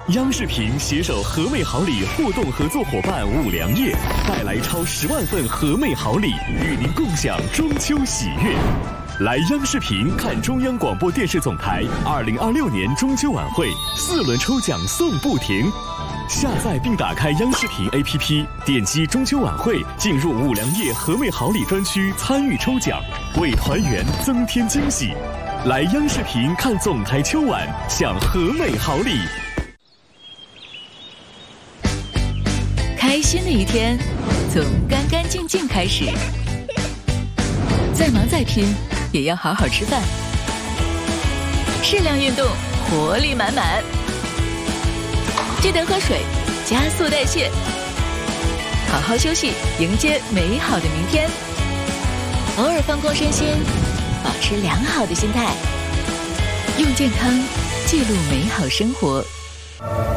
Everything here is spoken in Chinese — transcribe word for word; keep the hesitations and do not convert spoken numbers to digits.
央视频携手和美好礼互动合作伙伴五粮液，带来超十万份和美好礼，与您共享中秋喜悦。来央视频看中央广播电视总台二零二六年中秋晚会，四轮抽奖送不停。下载并打开央视频 A P P， 点击中秋晚会，进入五粮液和美好礼专区参与抽奖，为团圆增添惊喜。来央视频看总台秋晚，享和美好礼。 开心的一天，从干干净净开始。再忙再拼，也要好好吃饭。适量运动，活力满满。记得喝水，加速代谢。好好休息，迎接美好的明天。偶尔放空身心，保持良好的心态，用健康记录美好生活。